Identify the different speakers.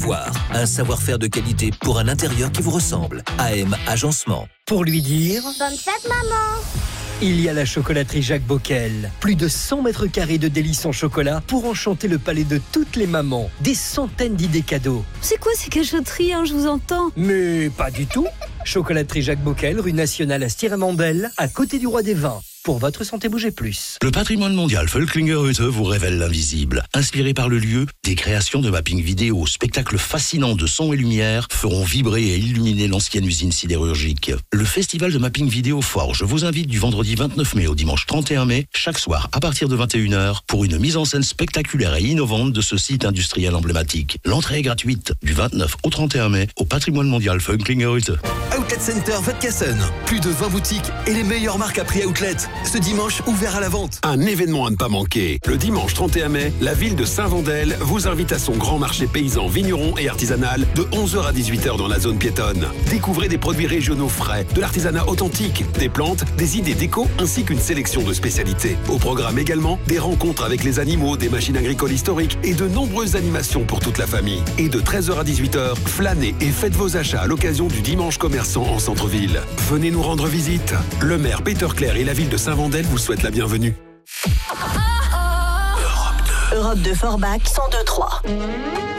Speaker 1: Voir un savoir-faire de qualité pour un intérieur qui vous ressemble. AM Agencement.
Speaker 2: Pour lui dire...
Speaker 3: Bonne fête, maman!
Speaker 2: Il y a la chocolaterie Jacques Boquel. Plus de 100 mètres carrés de délices en chocolat pour enchanter le palais de toutes les mamans. Des centaines d'idées cadeaux.
Speaker 4: C'est quoi ces cachotteries, je vous entends?
Speaker 2: Mais pas du tout. Chocolaterie Jacques Boquel, rue Nationale à Stier-Amandel, à côté du Roi des Vins. Pour votre santé, bougez plus.
Speaker 5: Le patrimoine mondial Völklingerhütte vous révèle l'invisible. Inspiré par le lieu, des créations de mapping vidéo, spectacles fascinants de son et lumière feront vibrer et illuminer l'ancienne usine sidérurgique. Le festival de mapping vidéo Forge vous invite du vendredi 29 mai au dimanche 31 mai, chaque soir à partir de 21h, pour une mise en scène spectaculaire et innovante de ce site industriel emblématique. L'entrée est gratuite du 29 au 31 mai au patrimoine mondial Völklingerhütte.
Speaker 1: Outlet Center Vatkassen. Plus de 20 boutiques et les meilleures marques à prix Outlet. Ce dimanche, ouvert à la vente.
Speaker 6: Un événement à ne pas manquer. Le dimanche 31 mai, la ville de Saint-Wendel vous invite à son grand marché paysan, vigneron et artisanal de 11h à 18h dans la zone piétonne. Découvrez des produits régionaux frais, de l'artisanat authentique, des plantes, des idées déco ainsi qu'une sélection de spécialités. Au programme également, des rencontres avec les animaux, des machines agricoles historiques et de nombreuses animations pour toute la famille. Et de 13h à 18h, flânez et faites vos achats à l'occasion du dimanche commerçant en centre-ville. Venez nous rendre visite. Le maire Peter Clair et la ville de Saint-Wendel vous souhaitent la bienvenue.
Speaker 7: Europe 2 Forbach 102.3.